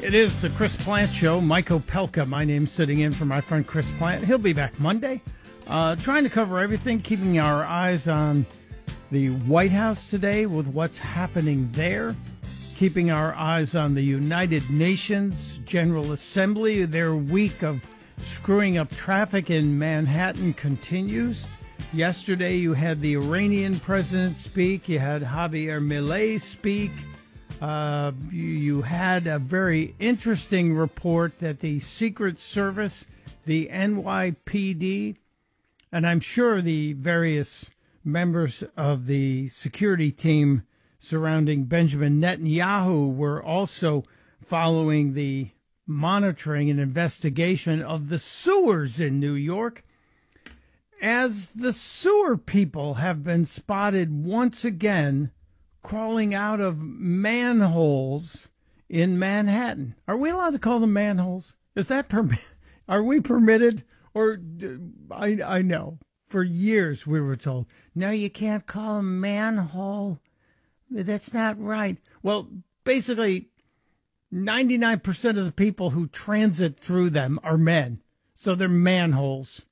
It is the Chris Plant Show. Mike Opelka, my name's sitting in for my friend Chris Plant. He'll be back Monday. Trying to cover everything, keeping our eyes on the White House today with what's happening there. Keeping our eyes on the United Nations General Assembly. Their week of screwing up traffic in Manhattan continues. Yesterday you had the Iranian president speak. You had Javier Milei speak. You had a very interesting report that the Secret Service, the NYPD, and I'm sure the various members of the security team surrounding Benjamin Netanyahu were also following the monitoring and investigation of the sewers in New York, as the sewer people have been spotted once again crawling out of manholes in Manhattan. Are we allowed to call them manholes? Is that are we permitted? Or I know for years we were told, no, you can't call them manhole. That's not right. Well, basically 99% of the people who transit through them are men. So they're manholes.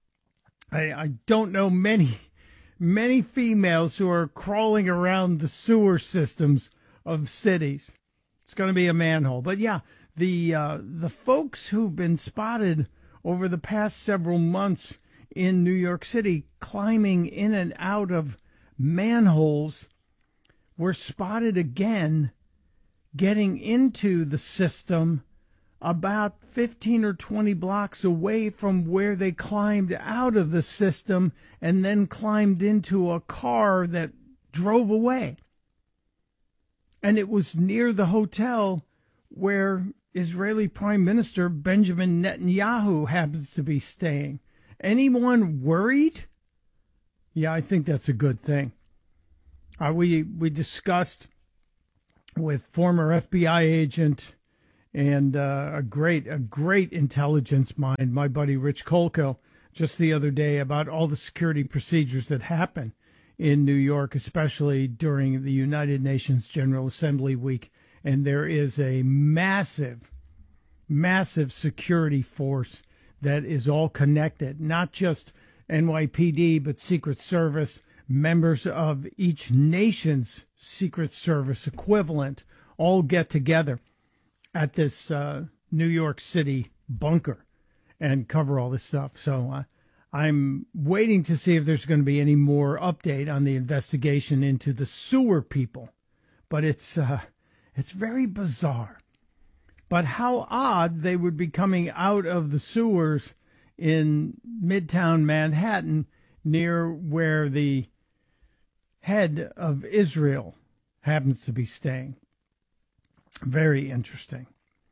I don't know many females who are crawling around the sewer systems of cities. It's going to be a manhole. But yeah, the folks who've been spotted over the past several months in New York City climbing in and out of manholes were spotted again getting into the system about 15 or 20 blocks away from where they climbed out of the system and then climbed into a car that drove away. And it was near the hotel where Israeli Prime Minister Benjamin Netanyahu happens to be staying. Anyone worried? Yeah, I think that's a good thing. We discussed with former FBI agent and a great intelligence mind, my buddy Rich Kolko, just the other day about all the security procedures that happen in New York, especially during the United Nations General Assembly week. And there is a massive security force that is all connected, not just NYPD, but Secret Service, members of each nation's Secret Service equivalent all get together at this New York City bunker and cover all this stuff. So I'm waiting to see if there's going to be any more update on the investigation into the sewer people. But it's very bizarre. But how odd they would be coming out of the sewers in Midtown Manhattan near where the head of Israel happens to be staying. Very interesting.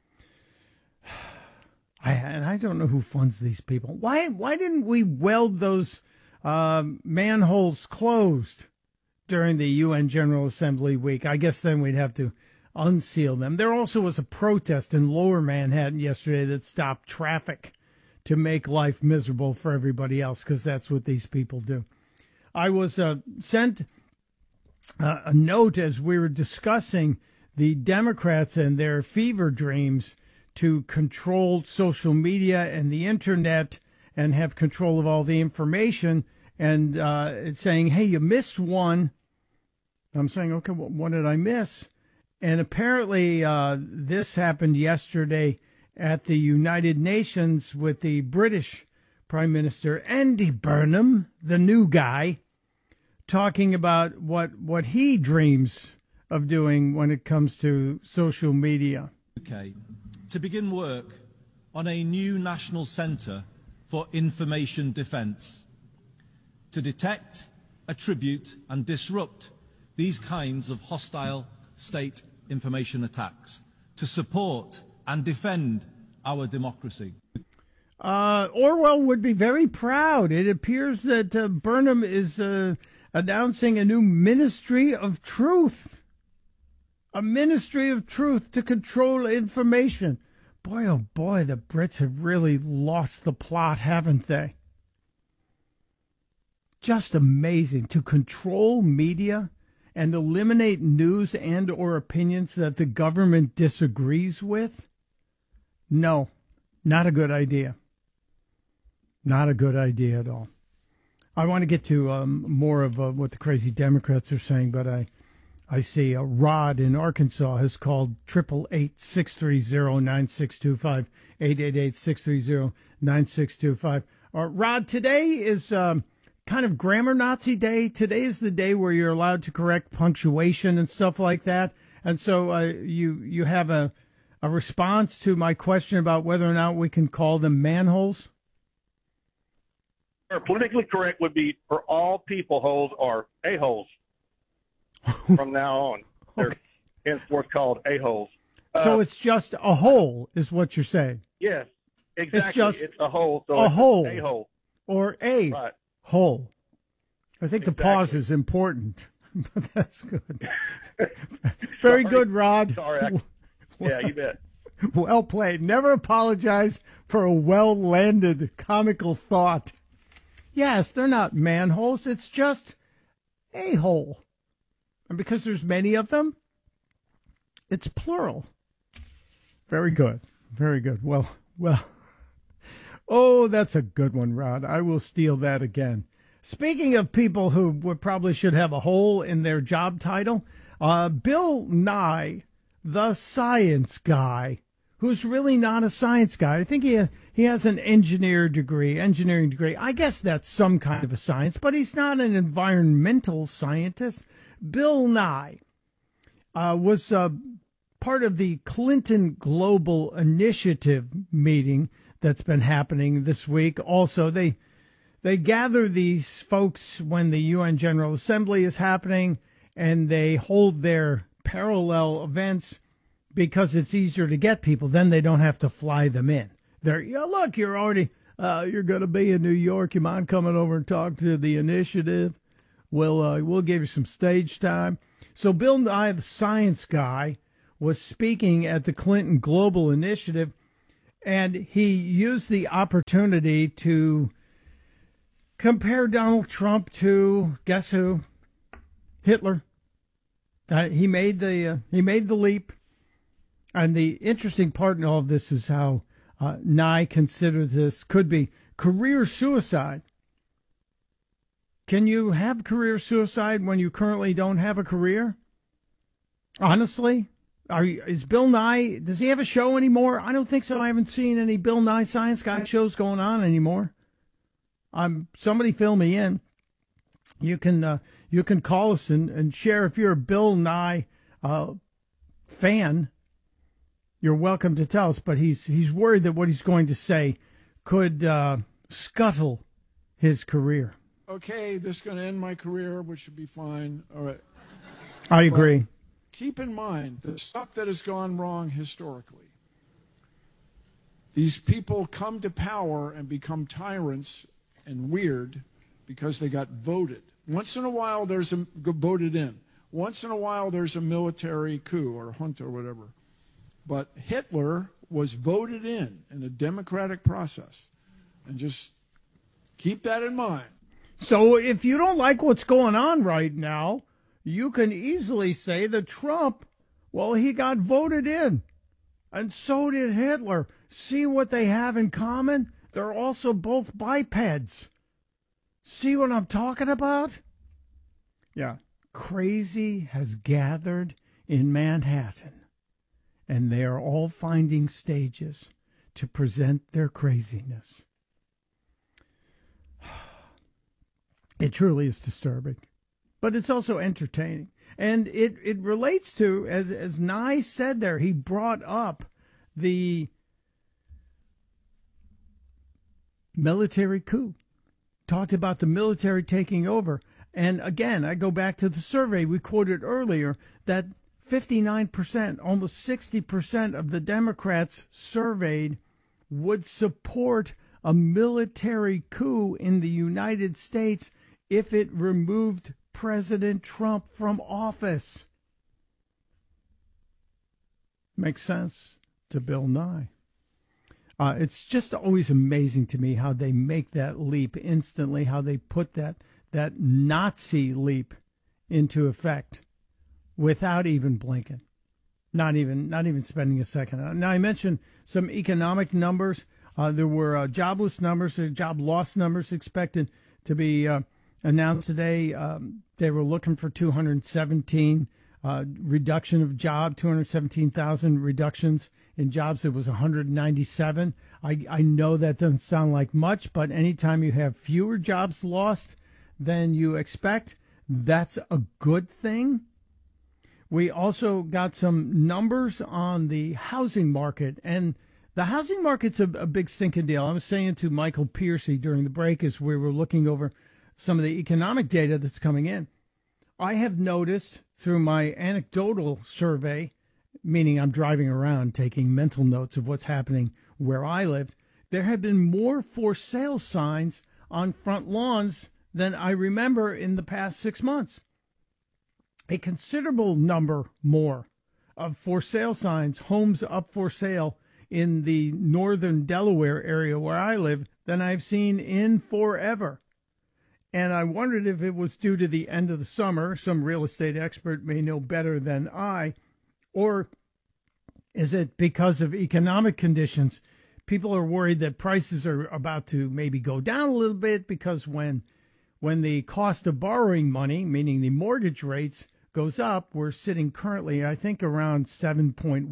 I don't know who funds these people. Why didn't we weld those manholes closed during the UN General Assembly week? I guess then we'd have to unseal them. There also was a protest in Lower Manhattan yesterday that stopped traffic to make life miserable for everybody else, because that's what these people do. I was sent a note as we were discussing the Democrats and their fever dreams to control social media and the internet and have control of all the information, and it's saying, hey, you missed one. I'm saying, okay, well, what did I miss? And apparently this happened yesterday at the United Nations with the British Prime Minister Andy Burnham, the new guy, talking about what he dreams of doing when it comes to social media. Okay, to begin work on a new national centre for information defence to detect, attribute and disrupt these kinds of hostile state information attacks, to support and defend our democracy. Orwell would be very proud. It appears that Burnham is announcing a new Ministry of Truth. A Ministry of Truth to control information. Boy, oh boy, the Brits have really lost the plot, haven't they? Just amazing. To control media and eliminate news and or opinions that the government disagrees with. No, not a good idea. Not a good idea at all. I want to get to more of what the crazy Democrats are saying, but I see Rod in Arkansas has called 888-630-9625, 888-630-9625. Rod, today is kind of grammar Nazi day. Today is the day where you're allowed to correct punctuation and stuff like that. And so you have a response to my question about whether or not we can call them manholes? Or politically correct would be for all people holes or a-holes from now on. They're henceforth called a-holes. So it's just a hole is what you're saying? Yes, exactly. It's a hole. So a hole. A-hole. Or a right. hole. I think the pause is important. But that's good. Very good, Rod. Sorry. Yeah, you bet. Well played. Never apologize for a well-landed comical thought. Yes, they're not manholes. It's just a hole. And because there's many of them, it's plural. Very good. Very good. Well. Oh, that's a good one, Rod. I will steal that again. Speaking of people who probably should have a hole in their job title, Bill Nye, the science guy, who's really not a science guy. I think he has an engineering degree. I guess that's some kind of a science, but he's not an environmental scientist. Bill Nye was part of the Clinton Global Initiative meeting that's been happening this week. Also, they gather these folks when the UN General Assembly is happening, and they hold their parallel events because it's easier to get people. Then they don't have to fly them in. Look, you're already, you're going to be in New York. You mind coming over and talk to the initiative? We'll give you some stage time. So Bill Nye, the science guy, was speaking at the Clinton Global Initiative, and he used the opportunity to compare Donald Trump to, guess who? Hitler. He made the leap. And the interesting part in all of this is how Nye considers this could be career suicide. Can you have career suicide when you currently don't have a career? Honestly? Is Bill Nye, does he have a show anymore? I don't think so. I haven't seen any Bill Nye Science Guy shows going on anymore. Somebody fill me in. You can call us and share if you're a Bill Nye fan. You're welcome to tell us, but he's worried that what he's going to say could scuttle his career. Okay, this is going to end my career, which should be fine. All right. I agree. But keep in mind the stuff that has gone wrong historically. These people come to power and become tyrants and weird because they got voted. Once in a while, there's voted in. Once in a while, there's a military coup or junta or whatever. But Hitler was voted in a democratic process. And just keep that in mind. So if you don't like what's going on right now, you can easily say that Trump, well, he got voted in. And so did Hitler. See what they have in common? They're also both bipeds. See what I'm talking about? Yeah. Crazy has gathered in Manhattan. And they are all finding stages to present their craziness. It truly is disturbing. But it's also entertaining. And it relates to, as Nye said there, he brought up the military coup. Talked about the military taking over. And again, I go back to the survey we quoted earlier that 59%, almost 60% of the Democrats surveyed would support a military coup in the United States if it removed President Trump from office. Makes sense to Bill Nye. It's just always amazing to me how they make that leap instantly, how they put that Nazi leap into effect without even blinking. Not even spending a second. Now, I mentioned some economic numbers. There were jobless numbers, job loss numbers expected to be announced today. They were looking for 217 reduction of job, 217,000 reductions in jobs. It was 197. I know that doesn't sound like much, but anytime you have fewer jobs lost than you expect, that's a good thing. We also got some numbers on the housing market, and the housing market's a big stinking deal. I was saying to Michael Piercy during the break as we were looking over some of the economic data that's coming in. I have noticed through my anecdotal survey, meaning I'm driving around taking mental notes of what's happening where I lived, there have been more for sale signs on front lawns than I remember in the past 6 months. A considerable number more of for sale signs, homes up for sale in the northern Delaware area where I live than I've seen in forever. And I wondered if it was due to the end of the summer. Some real estate expert may know better than I. Or is it because of economic conditions? People are worried that prices are about to maybe go down a little bit because when the cost of borrowing money, meaning the mortgage rates, goes up, we're sitting currently, I think, around 7.1,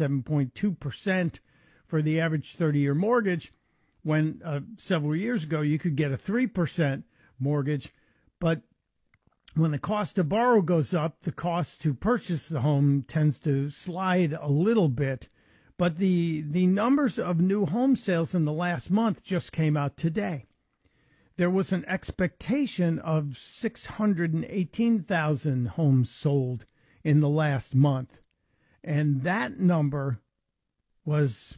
7.2% for the average 30-year mortgage, when several years ago you could get a 3% mortgage. But when the cost to borrow goes up, the cost to purchase the home tends to slide a little bit. But the numbers of new home sales in the last month just came out today. There was an expectation of 618,000 homes sold in the last month, and that number was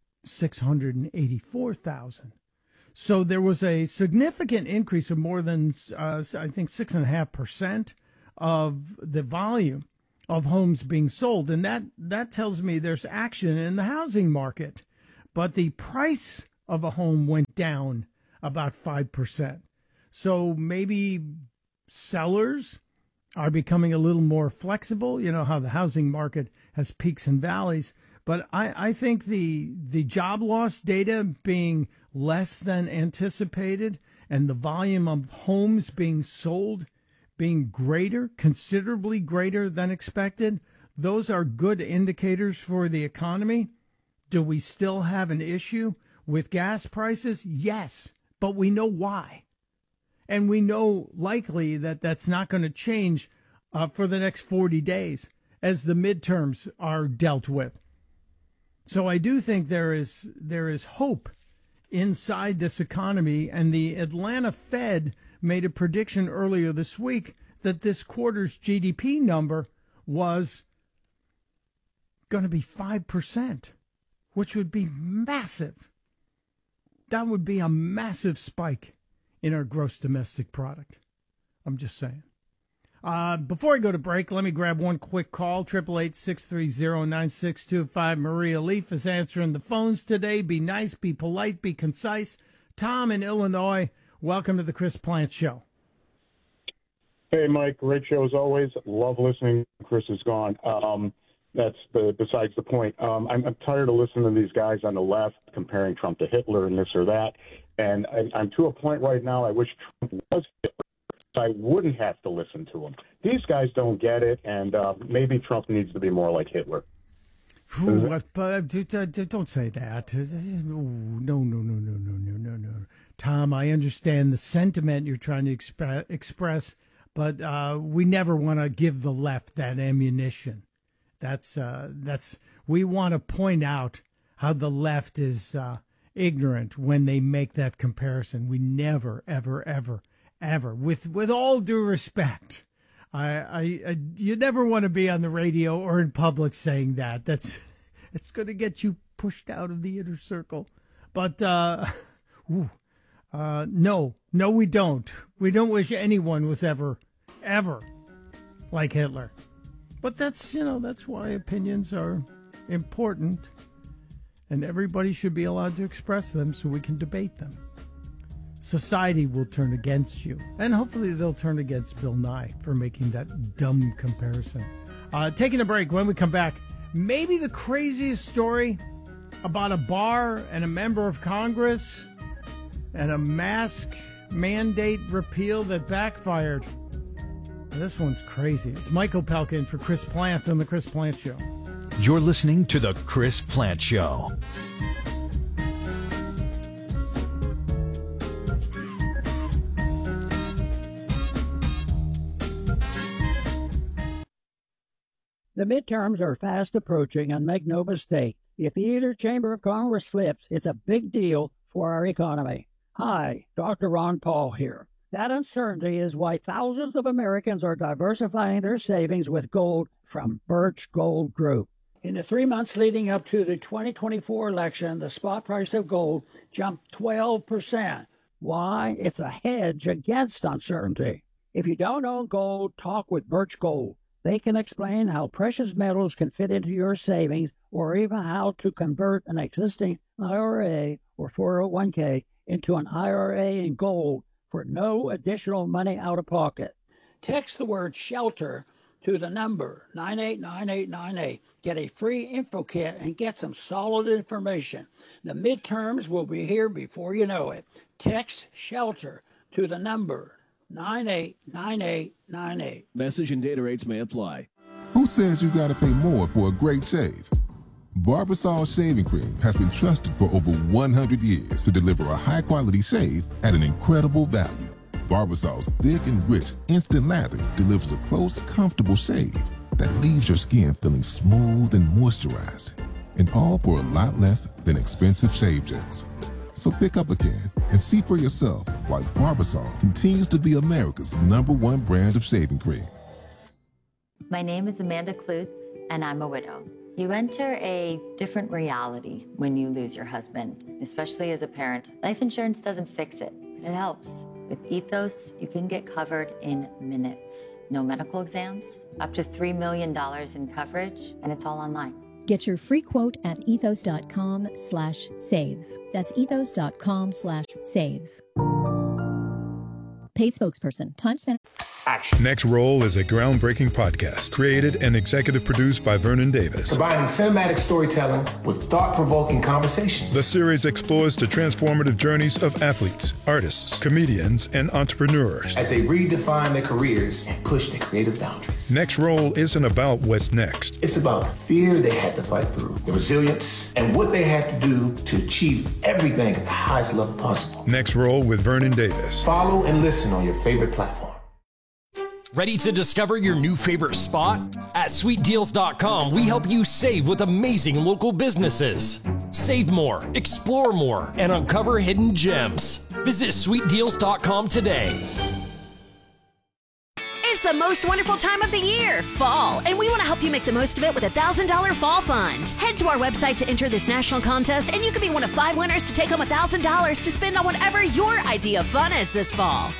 684,000. So there was a significant increase of more than, I think, 6.5% of the volume of homes being sold. And that tells me there's action in the housing market. But the price of a home went down about 5%. So maybe sellers are becoming a little more flexible. You know how the housing market has peaks and valleys. But I think the job loss data being less than anticipated and the volume of homes being sold being greater, considerably greater than expected, those are good indicators for the economy. Do we still have an issue with gas prices? Yes, but we know why. And we know likely that that's not going to change for the next 40 days as the midterms are dealt with. So I do think there is hope inside this economy, and the Atlanta Fed made a prediction earlier this week that this quarter's GDP number was going to be 5%, which would be massive. That would be a massive spike in our gross domestic product. I'm just saying. Before I go to break, let me grab one quick call. 888-630-9625. Maria Leaf is answering the phones today. Be nice, be polite, be concise. Tom in Illinois, welcome to the Chris Plante Show. Hey, Mike. Great show as always. Love listening. Chris is gone. That's besides the point. I'm tired of listening to these guys on the left comparing Trump to Hitler and this or that. And I'm to a point right now I wish Trump was Hitler. I wouldn't have to listen to him. These guys don't get it, and maybe Trump needs to be more like Hitler. Don't say that. No. Tom, I understand the sentiment you're trying to express, but we never want to give the left that ammunition. That's we want to point out how the left is ignorant when they make that comparison. We never, ever, with all due respect, you never want to be on the radio or in public saying that. It's going to get you pushed out of the inner circle. But no, we don't. We don't wish anyone was ever like Hitler. But that's why opinions are important, and everybody should be allowed to express them so we can debate them. Society will turn against you, and hopefully they'll turn against Bill Nye for making that dumb comparison. Taking a break. When we come back, maybe the craziest story about a bar and a member of Congress and a mask mandate repeal that backfired. This one's crazy. It's Mike Opelka in for Chris Plant on The Chris Plant Show. You're listening to The Chris Plant Show. The midterms are fast approaching, and make no mistake, if either chamber of Congress flips, it's a big deal for our economy. Hi, Dr. Ron Paul here. That uncertainty is why thousands of Americans are diversifying their savings with gold from Birch Gold Group. In the 3 months leading up to the 2024 election, the spot price of gold jumped 12%. Why? It's a hedge against uncertainty. If you don't own gold, talk with Birch Gold. They can explain how precious metals can fit into your savings, or even how to convert an existing IRA or 401k into an IRA in gold for no additional money out of pocket. Text the word SHELTER to the number 989898. Get a free info kit and get some solid information. The midterms will be here before you know it. Text SHELTER to the number 989898. Message and data rates may apply. Who says you gotta pay more for a great shave? Barbasol Shaving Cream has been trusted for over 100 years to deliver a high-quality shave at an incredible value. Barbasol's thick and rich instant lather delivers a close, comfortable shave that leaves your skin feeling smooth and moisturized, and all for a lot less than expensive shave gels. So pick up a can and see for yourself why Barbasol continues to be America's #1 brand of shaving cream. My name is Amanda Klutz, and I'm a widow. You enter a different reality when you lose your husband, especially as a parent. Life insurance doesn't fix it, but it helps. With Ethos, you can get covered in minutes. No medical exams, up to $3 million in coverage, and it's all online. Get your free quote at ethos.com/save. That's ethos.com/save. Paid spokesperson. Time spent. Action. Next Roll is a groundbreaking podcast created and executive produced by Vernon Davis. Combining cinematic storytelling with thought-provoking conversations. The series explores the transformative journeys of athletes, artists, comedians, and entrepreneurs as they redefine their careers and push their creative boundaries. Next Roll isn't about what's next. It's about the fear they had to fight through, the resilience, and what they had to do to achieve everything at the highest level possible. Next Roll with Vernon Davis. Follow and listen on your favorite platform. Ready to discover your new favorite spot? At SweetDeals.com, we help you save with amazing local businesses. Save more, explore more, and uncover hidden gems. Visit SweetDeals.com today. It's the most wonderful time of the year, fall, and we want to help you make the most of it with a $1,000 fall fund. Head to our website to enter this national contest, and you could be one of 5 winners to take home $1,000 to spend on whatever your idea of fun is this fall.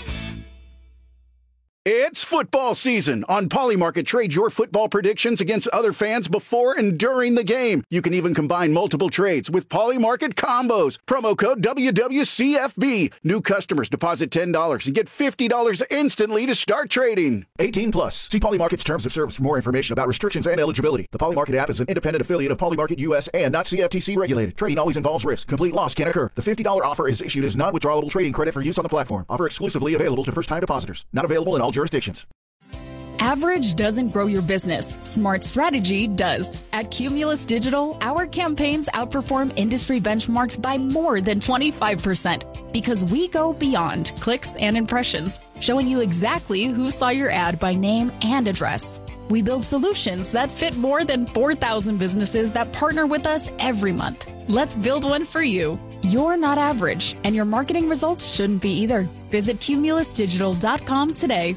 It's football season. On Polymarket, trade your football predictions against other fans before and during the game. You can even combine multiple trades with Polymarket combos. Promo code WWCFB. New customers deposit $10 and get $50 instantly to start trading. 18 plus. See Polymarket's terms of service for more information about restrictions and eligibility. The Polymarket app is an independent affiliate of Polymarket US and not CFTC regulated. Trading always involves risk. Complete loss can occur. The $50 offer is issued as non-withdrawable trading credit for use on the platform. Offer exclusively available to first-time depositors. Not available in all jurisdictions. Average doesn't grow your business. Smart strategy does. At Cumulus Digital, our campaigns outperform industry benchmarks by more than 25% because we go beyond clicks and impressions, showing you exactly who saw your ad by name and address. We build solutions that fit more than 4,000 businesses that partner with us every month. Let's build one for you. You're not average, and your marketing results shouldn't be either. Visit cumulusdigital.com today.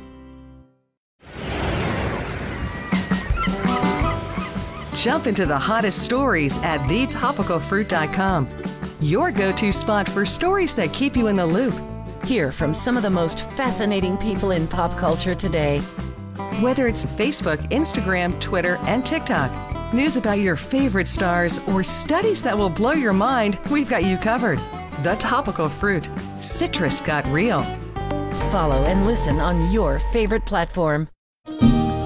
Jump into the hottest stories at thetopicalfruit.com. Your go-to spot for stories that keep you in the loop. Hear from some of the most fascinating people in pop culture today. Whether it's Facebook, Instagram, Twitter, and TikTok, news about your favorite stars, or studies that will blow your mind, we've got you covered. The Topical Fruit. Citrus got real. Follow and listen on your favorite platform.